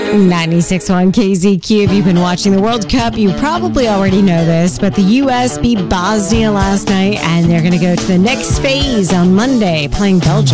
96.1 KZQ. If you've been watching the World Cup, you probably already know this, but the U.S. beat Bosnia last night, and they're going to go to the next phase on Monday, playing Belgium.